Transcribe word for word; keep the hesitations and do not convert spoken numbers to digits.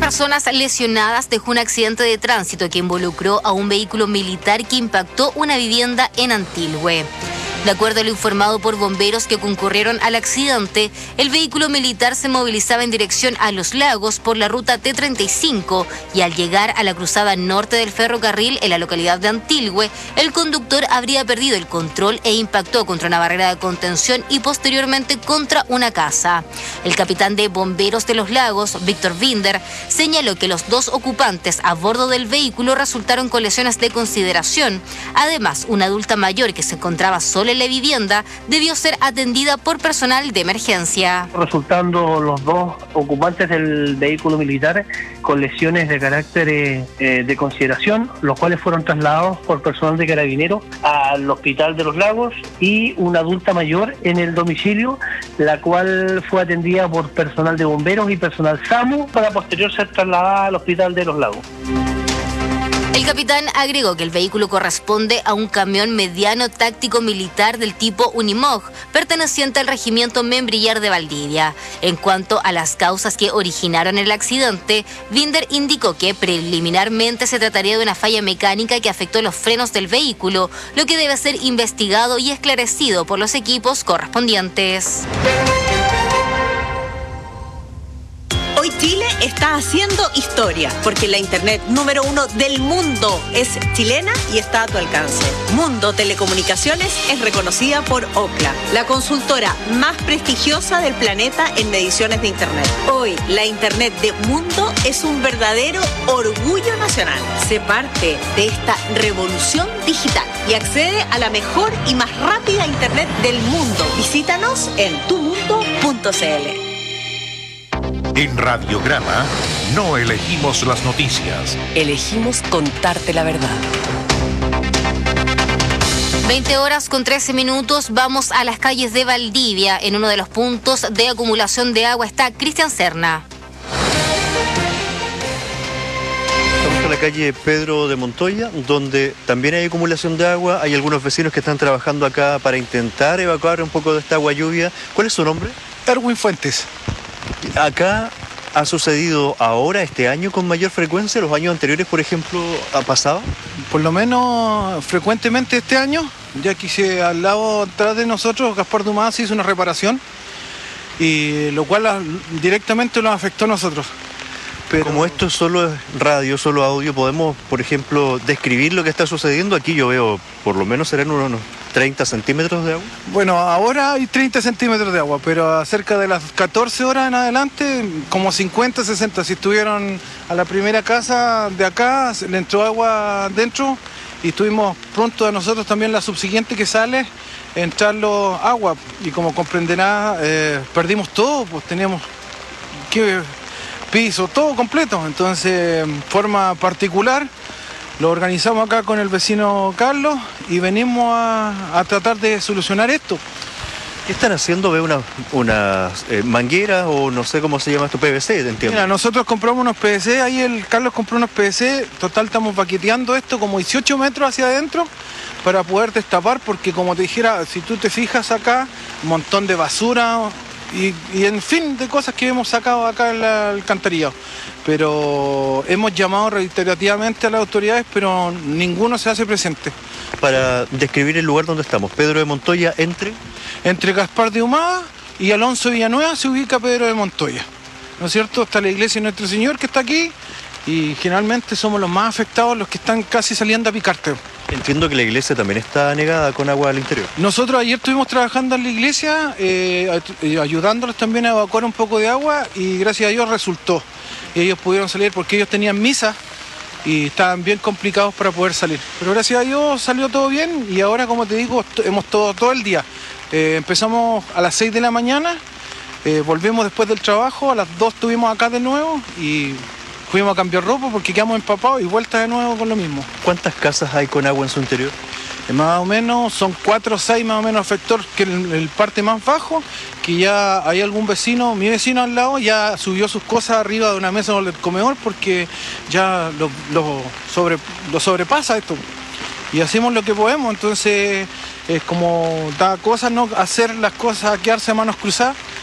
personas lesionadas dejó un accidente de tránsito que involucró a un vehículo militar que impactó una vivienda en Antilhue. De acuerdo a lo informado por bomberos que concurrieron al accidente, el vehículo militar se movilizaba en dirección a Los Lagos por la ruta T treinta y cinco y al llegar a la cruzada norte del ferrocarril en la localidad de Antilhue, el conductor habría perdido el control e impactó contra una barrera de contención y posteriormente contra una casa. El capitán de bomberos de Los Lagos, Víctor Binder, señaló que los dos ocupantes a bordo del vehículo resultaron con lesiones de consideración. Además, una adulta mayor que se encontraba sola en la vivienda debió ser atendida por personal de emergencia. Resultando los dos ocupantes del vehículo militar con lesiones de carácter eh, de consideración, los cuales fueron trasladados por personal de carabineros al hospital de Los Lagos y una adulta mayor en el domicilio, la cual fue atendida por personal de bomberos y personal SAMU para posterior ser trasladada al hospital de Los Lagos. El capitán agregó que el vehículo corresponde a un camión mediano táctico militar del tipo Unimog, perteneciente al regimiento Membrillar de Valdivia. En cuanto a las causas que originaron el accidente, Binder indicó que preliminarmente se trataría de una falla mecánica que afectó los frenos del vehículo, lo que debe ser investigado y esclarecido por los equipos correspondientes. Hoy Chile está haciendo historia, porque la internet número uno del mundo es chilena y está a tu alcance. Mundo Telecomunicaciones es reconocida por Ookla, la consultora más prestigiosa del planeta en mediciones de internet. Hoy, la internet de Mundo es un verdadero orgullo nacional. Sé parte de esta revolución digital y accede a la mejor y más rápida internet del mundo. Visítanos en tu mundo punto c l. En Radiograma no elegimos las noticias. Elegimos contarte la verdad. veinte horas con trece minutos, vamos a las calles de Valdivia. En uno de los puntos de acumulación de agua está Cristian Serna. Estamos en la calle Pedro de Montoya, donde también hay acumulación de agua. Hay algunos vecinos que están trabajando acá para intentar evacuar un poco de esta agua lluvia. ¿Cuál es su nombre? Erwin Fuentes. Acá ha sucedido ahora, este año, con mayor frecuencia. ¿Los años anteriores, por ejemplo, ha pasado? Por lo menos frecuentemente este año, ya que se, al lado atrás de nosotros, Gaspar Dumas hizo una reparación, y lo cual directamente nos afectó a nosotros. Pero como esto solo es radio, solo audio, podemos, por ejemplo, describir lo que está sucediendo. Aquí yo veo, por lo menos serán unos treinta centímetros de agua. Bueno, ahora hay treinta centímetros de agua, pero cerca de las catorce horas en adelante, como cincuenta, sesenta. Si estuvieron a la primera casa de acá, le entró agua dentro y estuvimos pronto a nosotros también la subsiguiente que sale, entrarlo agua. Y como comprenderá, eh, perdimos todo, pues teníamos que... piso, todo completo. Entonces, en forma particular, lo organizamos acá con el vecino Carlos y venimos a, a tratar de solucionar esto. ¿Qué están haciendo? ¿Ve unas una, eh, mangueras o no sé cómo se llama esto? P V C, entiendo. Mira, nosotros compramos unos P V C, ahí el Carlos compró unos P V C, total estamos baqueteando esto como dieciocho metros hacia adentro para poder destapar, porque como te dijera, si tú te fijas acá, un montón de basura... Y, y en fin de cosas que hemos sacado acá en la alcantarillado. Pero hemos llamado reiterativamente a las autoridades, pero ninguno se hace presente. Para describir el lugar donde estamos, Pedro de Montoya, entre... Entre Gaspar de Humada y Alonso Villanueva se ubica Pedro de Montoya. ¿No es cierto? Está la iglesia de Nuestro Señor que está aquí y generalmente somos los más afectados, los que están casi saliendo a Picarte. Entiendo que la iglesia también está anegada con agua al interior. Nosotros ayer estuvimos trabajando en la iglesia, eh, ayudándolos también a evacuar un poco de agua y gracias a Dios resultó. Ellos pudieron salir porque ellos tenían misa y estaban bien complicados para poder salir. Pero gracias a Dios salió todo bien y ahora, como te digo, hemos todo, todo el día. Eh, empezamos a las seis de la mañana, eh, volvimos después del trabajo, a las dos estuvimos acá de nuevo y... fuimos a cambiar ropa porque quedamos empapados y vuelta de nuevo con lo mismo. ¿Cuántas casas hay con agua en su interior? Eh, más o menos son cuatro o seis más o menos afectó que el, el parte más bajo, que ya hay algún vecino, mi vecino al lado ya subió sus cosas arriba de una mesa del comedor porque ya lo, lo, sobre, lo sobrepasa esto. Y hacemos lo que podemos, entonces es como da cosas, no hacer las cosas, quedarse a manos cruzadas.